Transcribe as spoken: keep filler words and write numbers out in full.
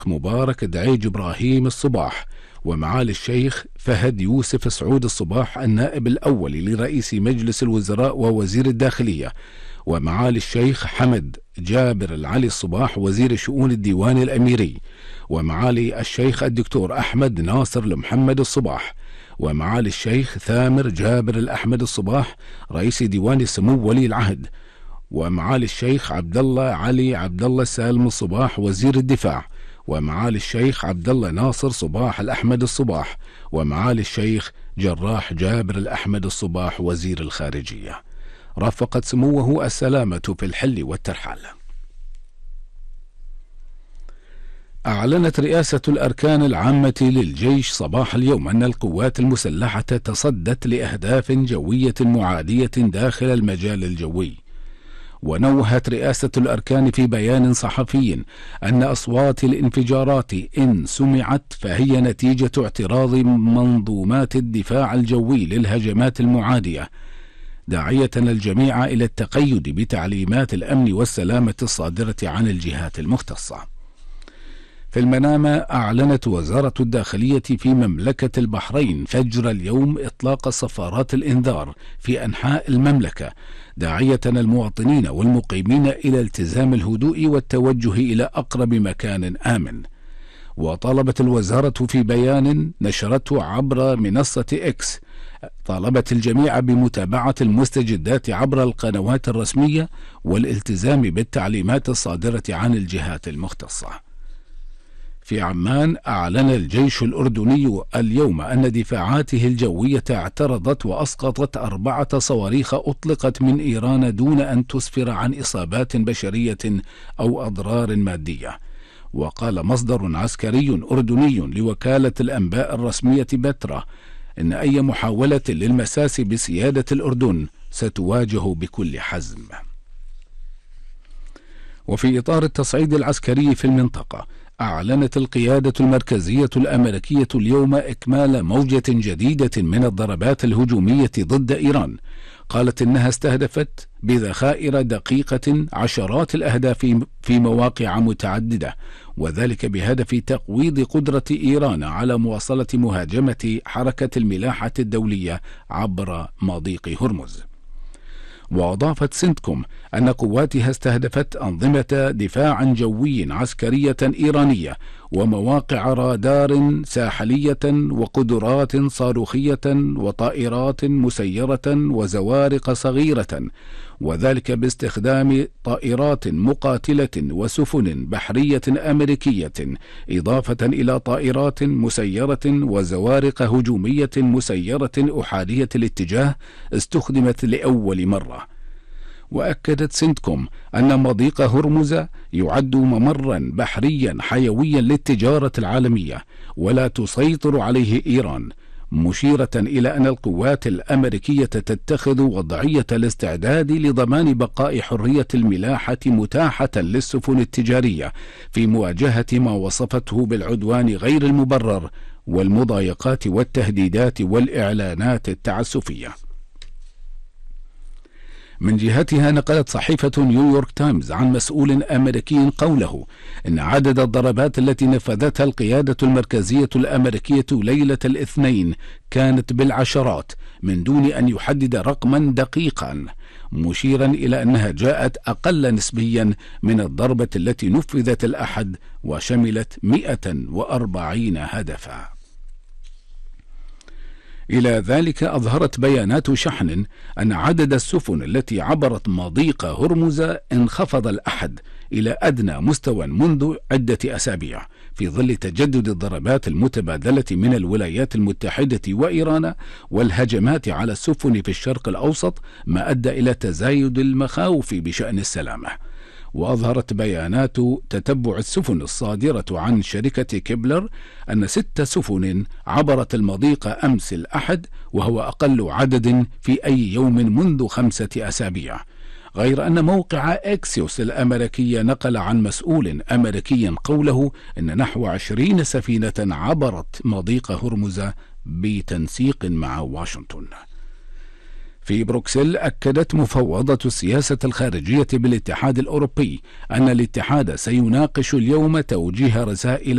مبارك دعيج إبراهيم الصباح، ومعالي الشيخ فهد يوسف سعود الصباح النائب الأول لرئيس مجلس الوزراء ووزير الداخلية، ومعالي الشيخ حمد جابر العلي الصباح وزير شؤون الديوان الأميري، ومعالي الشيخ الدكتور أحمد ناصر المحمد الصباح، ومعالي الشيخ ثامر جابر الأحمد الصباح رئيس ديوان سمو ولي العهد، ومعالي الشيخ عبد الله علي عبد الله سالم الصباح وزير الدفاع، ومعالي الشيخ عبد الله ناصر صباح الأحمد الصباح، ومعالي الشيخ جراح جابر الأحمد الصباح وزير الخارجية. رافقت سموه السلامة في الحل والترحال. أعلنت رئاسة الأركان العامة للجيش صباح اليوم أن القوات المسلحة تصدت لأهداف جوية معادية داخل المجال الجوي. ونوهت رئاسة الأركان في بيان صحفي أن أصوات الانفجارات إن سمعت فهي نتيجة اعتراض منظومات الدفاع الجوي للهجمات المعادية، داعية الجميع إلى التقيد بتعليمات الأمن والسلامة الصادرة عن الجهات المختصة. في المنامة أعلنت وزارة الداخلية في مملكة البحرين فجر اليوم إطلاق صفارات الإنذار في أنحاء المملكة، داعية المواطنين والمقيمين إلى التزام الهدوء والتوجه إلى أقرب مكان آمن. وطالبت الوزارة في بيان نشرته عبر منصة إكس، طالبت الجميع بمتابعة المستجدات عبر القنوات الرسمية والالتزام بالتعليمات الصادرة عن الجهات المختصة. في عمان أعلن الجيش الأردني اليوم أن دفاعاته الجوية اعترضت وأسقطت أربعة صواريخ أطلقت من إيران دون أن تسفر عن إصابات بشرية أو أضرار مادية. وقال مصدر عسكري أردني لوكالة الأنباء الرسمية بترا إن أي محاولة للمساس بسيادة الأردن ستواجه بكل حزم. وفي إطار التصعيد العسكري في المنطقة، أعلنت القيادة المركزية الأمريكية اليوم إكمال موجة جديدة من الضربات الهجومية ضد إيران. قالت إنها استهدفت بذخائر دقيقة عشرات الأهداف في مواقع متعددة، وذلك بهدف تقويض قدرة إيران على مواصلة مهاجمة حركة الملاحة الدولية عبر مضيق هرمز. وأضافت سنتكوم أن قواتها استهدفت أنظمة دفاع جوي عسكرية إيرانية ومواقع رادار ساحلية وقدرات صاروخية وطائرات مسيرة وزوارق صغيرة، وذلك باستخدام طائرات مقاتلة وسفن بحرية أمريكية، إضافة إلى طائرات مسيرة وزوارق هجومية مسيرة أحادية الاتجاه استخدمت لأول مرة. وأكدت سنتكوم أن مضيق هرمز يعد ممرا بحريا حيويا للتجارة العالمية ولا تسيطر عليه إيران، مشيرة إلى أن القوات الأمريكية تتخذ وضعية الاستعداد لضمان بقاء حرية الملاحة متاحة للسفن التجارية في مواجهة ما وصفته بالعدوان غير المبرر والمضايقات والتهديدات والإعلانات التعسفية. من جهتها نقلت صحيفة نيويورك تايمز عن مسؤول أمريكي قوله إن عدد الضربات التي نفذتها القيادة المركزية الأمريكية ليلة الاثنين كانت بالعشرات من دون أن يحدد رقما دقيقا، مشيرا إلى أنها جاءت أقل نسبيا من الضربة التي نفذت الأحد وشملت مئة وأربعين هدفا. إلى ذلك أظهرت بيانات شحن أن عدد السفن التي عبرت مضيق هرمز انخفض الأحد إلى أدنى مستوى منذ عدة أسابيع في ظل تجدد الضربات المتبادلة من الولايات المتحدة وإيران والهجمات على السفن في الشرق الأوسط، ما أدى إلى تزايد المخاوف بشأن السلامة. وأظهرت بيانات تتبع السفن الصادرة عن شركة كيبلر أن ست سفن عبرت المضيق أمس الأحد، وهو أقل عدد في أي يوم منذ خمسة أسابيع، غير أن موقع إكسيوس الأمريكي نقل عن مسؤول أمريكي قوله أن نحو عشرين سفينة عبرت مضيق هرمز بتنسيق مع واشنطن. في بروكسل أكدت مفوضة السياسة الخارجية بالاتحاد الأوروبي أن الاتحاد سيناقش اليوم توجيه رسائل